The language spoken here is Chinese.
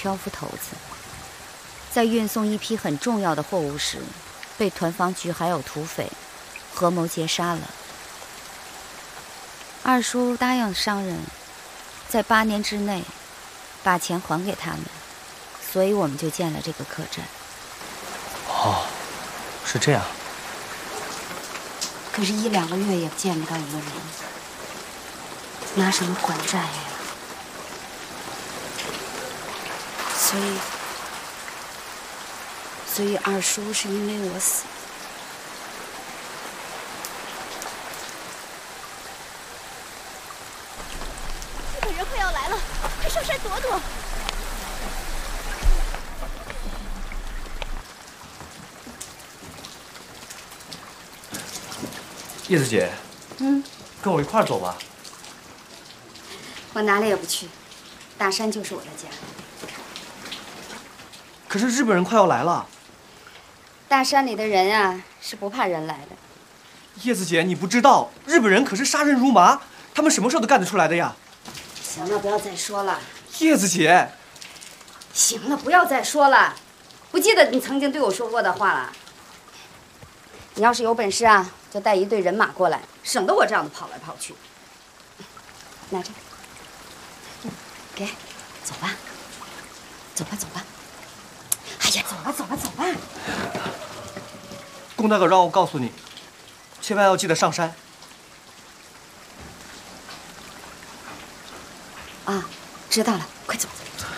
挑夫头子，在运送一批很重要的货物时，被团防局还有土匪合谋劫杀了。二叔答应商人，在8年之内把钱还给他们，所以我们就建了这个客栈。 哦，是这样。 可是1、2个月也见不到一个人，拿什么还债呀？所以二叔是因为我死。 日本人快要来了，快上山躲躲！ 叶子姐，跟我一块儿走吧。 我哪里也不去，大山就是我的家。 可是日本人快要来了。 大山里的人啊，是不怕人来的。 叶子姐，你不知道，日本人可是杀人如麻，他们什么事都干得出来的呀。 行了，不要再说了。 叶子姐， 行了，不要再说了。不记得你曾经对我说过的话了。你要是有本事啊，就带一队人马过来，省得我这样的跑来跑去。拿着，给，走吧，走吧，走吧。哎呀，走吧，走吧，走吧。 龚大哥让我告诉你，千万要记得上山。 啊，知道了，快走。